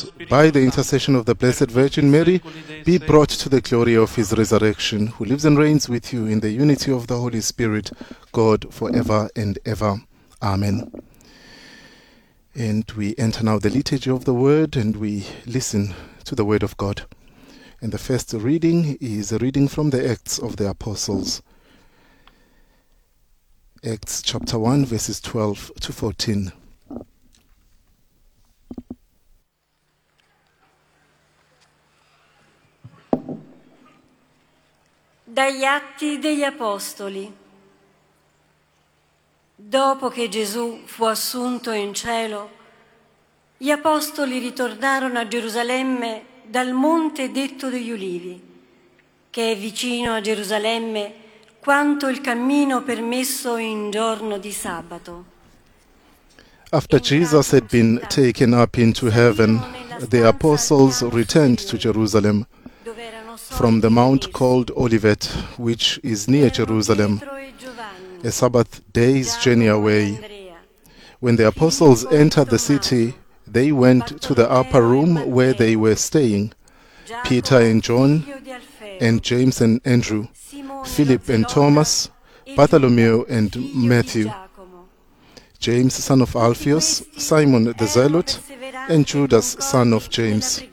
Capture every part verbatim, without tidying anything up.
souls, by the intercession of the Blessed Virgin Mary, be brought to the glory of his resurrection, who lives and reigns with you in the unity of the Holy Spirit, God, forever and ever. Amen. And we enter now the liturgy of the Word, and we listen to the Word of God. And the first reading is a reading from the Acts of the Apostles. Acts chapter one, verses twelve to fourteen. Dagli Atti degli Apostoli. Dopo che Gesù fu assunto in cielo, gli Apostoli ritornarono a Gerusalemme dal monte detto degli Ulivi, che è vicino a Gerusalemme quanto il cammino permesso in giorno di sabato. After Jesus had been taken up into heaven, the apostles returned to Jerusalem from the mount called Olivet, which is near Jerusalem, a Sabbath day's journey away. When the apostles entered the city, they went to the upper room where they were staying. Peter and John, and James and Andrew, Philip and Thomas, Bartholomew and Matthew, James son of Alphaeus, Simon the Zealot, and Judas son of James.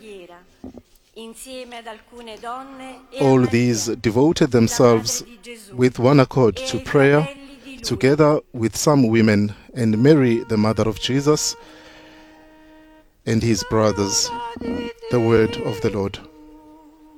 All these devoted themselves with one accord to prayer, together with some women, and Mary, the mother of Jesus, and his brothers. The word of the Lord.